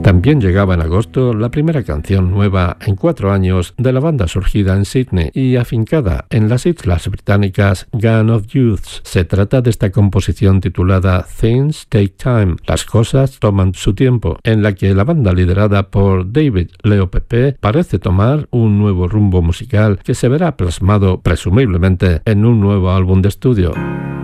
También llegaba en agosto la primera canción nueva en 4 años de la banda surgida en Sydney y afincada en las Islas Británicas, Gun of Youths. Se trata de esta composición titulada Things Take Time, las cosas toman su tiempo, en la que la banda liderada por David Leo Pepe parece tomar un nuevo rumbo musical que se verá plasmado presumiblemente en un nuevo álbum de estudio.